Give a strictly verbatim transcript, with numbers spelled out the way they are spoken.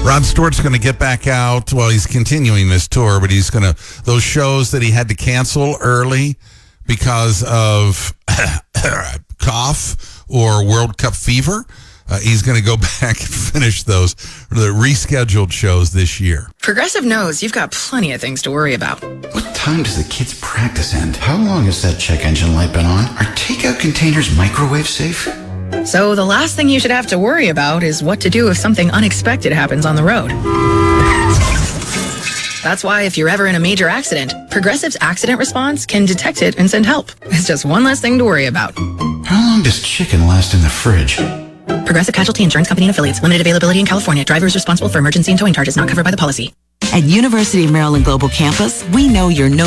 Rod Stewart's going to get back out. Well, he's continuing this tour, but he's going to, those shows that he had to cancel early because of cough or World Cup fever, uh, he's going to go back and finish those, the rescheduled shows this year. Progressive knows you've got plenty of things to worry about. What time does the kids' practice end? How long has that check engine light been on? Are takeout containers microwave safe? So the last thing you should have to worry about is what to do if something unexpected happens on the road. That's why if you're ever in a major accident, Progressive's accident response can detect it and send help. It's just one less thing to worry about. How long does chicken last in the fridge? Progressive Casualty Insurance Company and Affiliates. Limited availability in California. Driver is responsible for emergency and towing charges not covered by the policy. At University of Maryland Global Campus, we know you're no